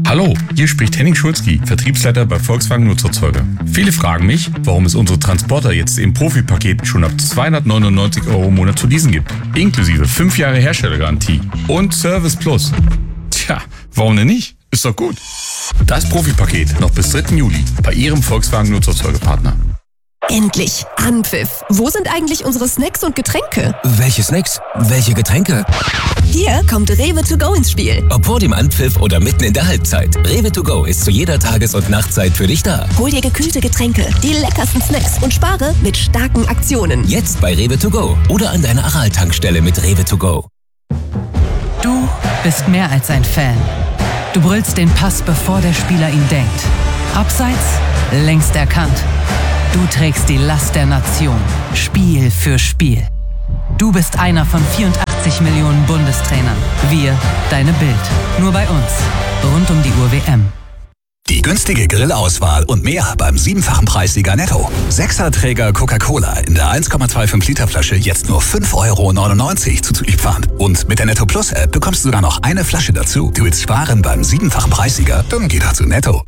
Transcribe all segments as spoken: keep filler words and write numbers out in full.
Hallo, hier spricht Henning Schulzki, Vertriebsleiter bei Volkswagen Nutzerzeuger. Viele fragen mich, warum es unsere Transporter jetzt im Profipaket schon ab zweihundertneunundneunzig Euro im Monat zu leasen gibt. Inklusive fünf Jahre Herstellergarantie und Service Plus. Tja, warum denn nicht? Ist doch gut. Das Profipaket noch bis dritten Juli bei Ihrem Volkswagen Nutzerzeugerpartner. Endlich! Anpfiff! Wo sind eigentlich unsere Snacks und Getränke? Welche Snacks? Welche Getränke? Hier kommt Rewe to go ins Spiel. Ob vor dem Anpfiff oder mitten in der Halbzeit. Rewe to go ist zu jeder Tages- und Nachtzeit für dich da. Hol dir gekühlte Getränke, die leckersten Snacks und spare mit starken Aktionen. Jetzt bei Rewe to go oder an deiner Aral-Tankstelle mit Rewe to go. Du bist mehr als ein Fan. Du brüllst den Pass, bevor der Spieler ihn denkt. Abseits, längst erkannt. Du trägst die Last der Nation, Spiel für Spiel. Du bist einer von vierundachtzig Millionen Bundestrainern. Wir, deine Bild. Nur bei uns. Rund um die Uhr W M. Die günstige Grillauswahl und mehr beim siebenfachen Preissieger Netto. Sechserträger Coca-Cola in der eins Komma fünfundzwanzig Liter Flasche jetzt nur fünf Euro neunundneunzig zuzüglich Pfand. Und mit der Netto Plus App bekommst du sogar noch eine Flasche dazu. Du willst sparen beim siebenfachen Preissieger? Dann geh doch zu Netto.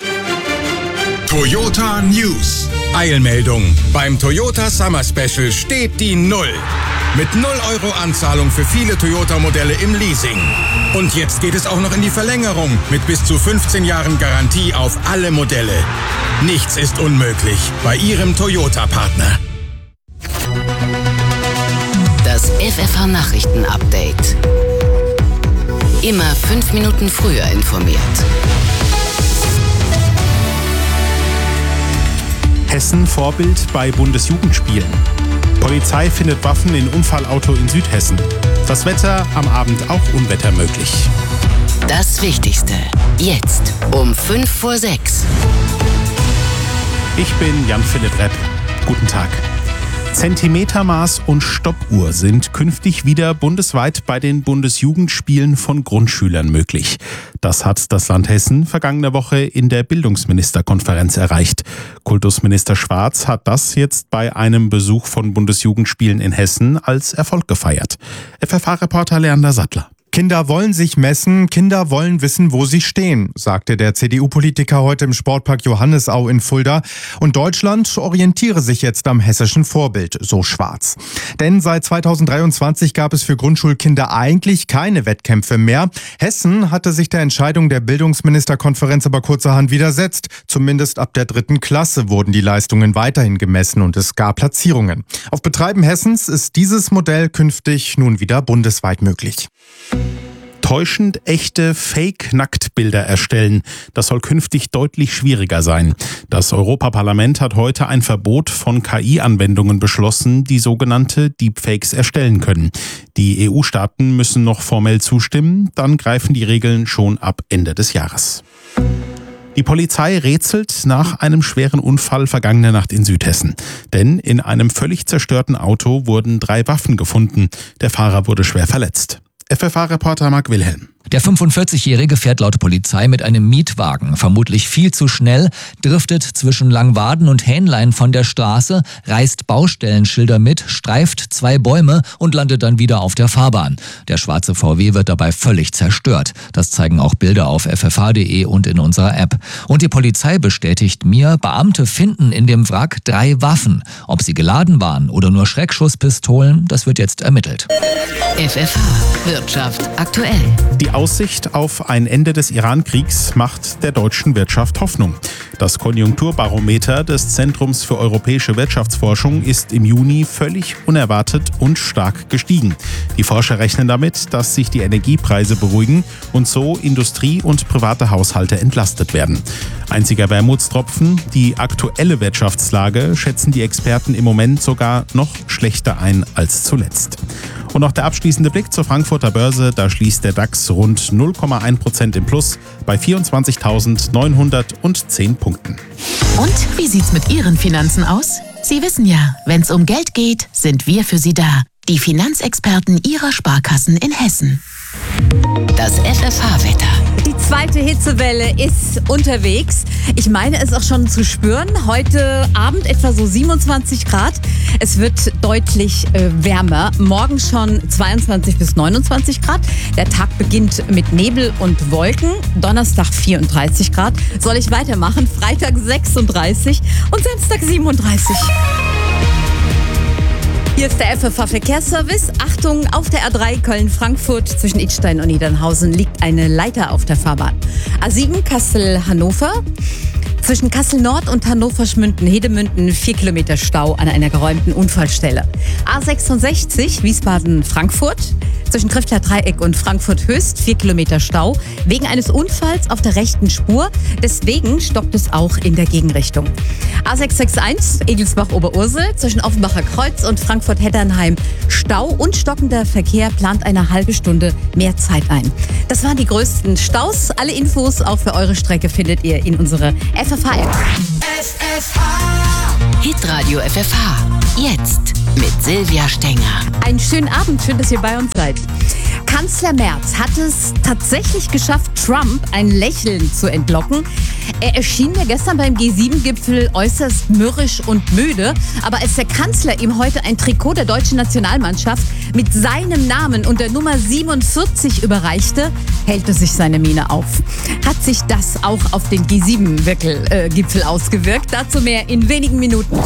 Toyota News. Eilmeldung. Beim Toyota Summer Special steht die Null. Mit null Euro Anzahlung für viele Toyota-Modelle im Leasing. Und jetzt geht es auch noch in die Verlängerung mit bis zu fünfzehn Jahren Garantie auf alle Modelle. Nichts ist unmöglich bei Ihrem Toyota-Partner. Das F F H-Nachrichten-Update. Immer fünf Minuten früher informiert. Hessen Vorbild bei Bundesjugendspielen. Polizei findet Waffen in Unfallauto in Südhessen. Das Wetter am Abend auch Unwetter möglich. Das Wichtigste. Jetzt um fünf vor sechs. Ich bin Jan-Philipp Repp. Guten Tag. Zentimetermaß und Stoppuhr sind künftig wieder bundesweit bei den Bundesjugendspielen von Grundschülern möglich. Das hat das Land Hessen vergangene Woche in der Bildungsministerkonferenz erreicht. Kultusminister Schwarz hat das jetzt bei einem Besuch von Bundesjugendspielen in Hessen als Erfolg gefeiert. F F H-Reporter Leander Sattler. Kinder wollen sich messen, Kinder wollen wissen, wo sie stehen, sagte der C D U-Politiker heute im Sportpark Johannisau in Fulda. Und Deutschland orientiere sich jetzt am hessischen Vorbild, so Schwarz. Denn seit zweitausenddreiundzwanzig gab es für Grundschulkinder eigentlich keine Wettkämpfe mehr. Hessen hatte sich der Entscheidung der Bildungsministerkonferenz aber kurzerhand widersetzt. Zumindest ab der dritten Klasse wurden die Leistungen weiterhin gemessen und es gab Platzierungen. Auf Betreiben Hessens ist dieses Modell künftig nun wieder bundesweit möglich. Täuschend echte Fake-Nacktbilder erstellen. Das soll künftig deutlich schwieriger sein. Das Europaparlament hat heute ein Verbot von K I-Anwendungen beschlossen, die sogenannte Deepfakes erstellen können. Die E U-Staaten müssen noch formell zustimmen, dann greifen die Regeln schon ab Ende des Jahres. Die Polizei rätselt nach einem schweren Unfall vergangene Nacht in Südhessen. Denn in einem völlig zerstörten Auto wurden drei Waffen gefunden. Der Fahrer wurde schwer verletzt. F F H-Reporter Marc Wilhelm. Der fünfundvierzigjährige fährt laut Polizei mit einem Mietwagen, vermutlich viel zu schnell, driftet zwischen Langwaden und Hähnlein von der Straße, reißt Baustellenschilder mit, streift zwei Bäume und landet dann wieder auf der Fahrbahn. Der schwarze V W wird dabei völlig zerstört. Das zeigen auch Bilder auf f f h punkt d e und in unserer App. Und die Polizei bestätigt mir, Beamte finden in dem Wrack drei Waffen. Ob sie geladen waren oder nur Schreckschusspistolen, das wird jetzt ermittelt. F F H Wirtschaft aktuell. Die Aussicht auf ein Ende des Iran-Kriegs macht der deutschen Wirtschaft Hoffnung. Das Konjunkturbarometer des Zentrums für europäische Wirtschaftsforschung ist im Juni völlig unerwartet und stark gestiegen. Die Forscher rechnen damit, dass sich die Energiepreise beruhigen und so Industrie und private Haushalte entlastet werden. Einziger Wermutstropfen, die aktuelle Wirtschaftslage schätzen die Experten im Moment sogar noch schlechter ein als zuletzt. Und noch der abschließende Blick zur Frankfurter Börse. Da schließt der DAX rund null Komma eins Prozent im Plus bei vierundzwanzigtausendneunhundertzehn Punkten. Und wie sieht's mit Ihren Finanzen aus? Sie wissen ja, wenn's um Geld geht, sind wir für Sie da. Die Finanzexperten Ihrer Sparkassen in Hessen. Das F F H-Wetter. Die zweite Hitzewelle ist unterwegs. Ich meine es auch schon zu spüren. Heute Abend etwa so siebenundzwanzig Grad. Es wird deutlich äh, wärmer. Morgen schon zweiundzwanzig bis neunundzwanzig Grad. Der Tag beginnt mit Nebel und Wolken. Donnerstag vierunddreißig Grad. Soll ich weitermachen? Freitag sechsunddreißig und Samstag siebenunddreißig. Hier ist der F F H-Verkehrsservice. Achtung, auf der A drei Köln-Frankfurt zwischen Idstein und Niedernhausen liegt eine Leiter auf der Fahrbahn. A sieben Kassel-Hannover. Zwischen Kassel-Nord und Hannover-Schmünden-Hedemünden vier Kilometer Stau an einer geräumten Unfallstelle. A sechsundsechzig Wiesbaden-Frankfurt. Zwischen Triftler Dreieck und Frankfurt-Höchst vier Kilometer Stau wegen eines Unfalls auf der rechten Spur. Deswegen stoppt es auch in der Gegenrichtung. A sechs sechs eins Egelsbach-Oberursel zwischen Offenbacher Kreuz und Frankfurt-Heddernheim. Stau und stockender Verkehr plant eine halbe Stunde mehr Zeit ein. Das waren die größten Staus. Alle Infos auch für eure Strecke findet ihr in unserer F F H-App. F F H. Hitradio F F H. Jetzt mit Silvia Stenger. Einen schönen Abend, schön, dass ihr bei uns seid. Kanzler Merz hat es tatsächlich geschafft, Trump ein Lächeln zu entlocken. Er erschien ja gestern beim G sieben Gipfel äußerst mürrisch und müde. Aber als der Kanzler ihm heute ein Trikot der deutschen Nationalmannschaft mit seinem Namen und der Nummer siebenundvierzig überreichte, hellte sich seine Miene auf. Hat sich das auch auf den G sieben Gipfel ausgewirkt? Dazu mehr in wenigen Minuten.